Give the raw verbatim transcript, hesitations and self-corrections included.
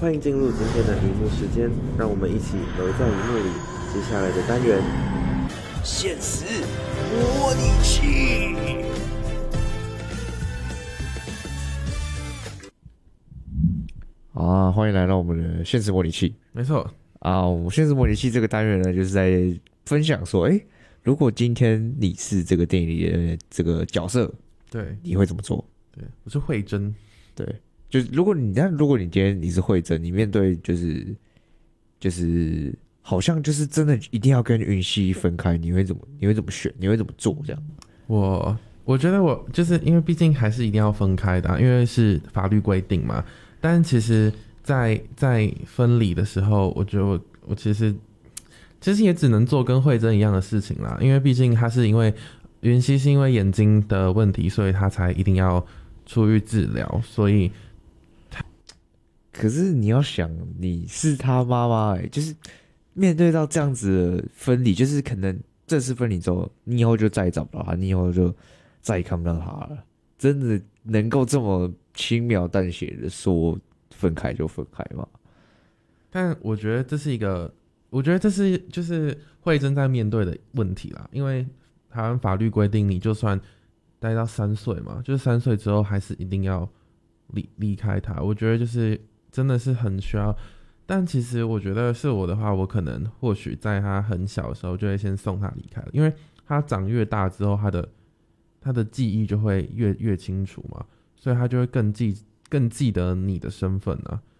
欢迎进入今天的荧幕时间，让我们一起留在荧幕里。接下来的单元， 现实模拟器。 好啊，欢迎来到我们的现实模拟器。 没错啊，我们现实模拟器这个单元呢，就是在分享说，哎，如果今天你是这个电影里的这个角色， 对， 你会怎么做？ 对，我是慧珍。 对，就是如果你，但如果你今天你是慧珍，你面对就是就是好像就是真的一定要跟云溪分开，你会怎么你会怎么选？你会怎么做？这样？ 我我觉得我就是因为毕竟还是一定要分开的、啊，因为是法律规定嘛。但其实在，在在分离的时候，我觉得我我其实其实也只能做跟慧珍一样的事情啦，因为毕竟他是因为云溪是因为眼睛的问题，所以他才一定要出狱治疗，所以他可是你要想，你是他妈妈哎，就是面对到这样子的分离，就是可能这次分离之后，你以后就再也找不到他，你以后就再也看不到他了。真的能够这么轻描淡写的说分开就分开吗？ 但我觉得这是一个，我觉得这是就是慧珍在面对的问题啦，因为台湾法律规定，你就算待到三岁嘛，就是三岁之后还是一定要离离开他。我觉得就是真的是很需要，但其实我觉得是我的话，我可能或许在他很小的时候就会先送他离开了，因为他长越大之后，他的他的记忆就会越越清楚嘛，所以他就会更记更记得你的身份啊。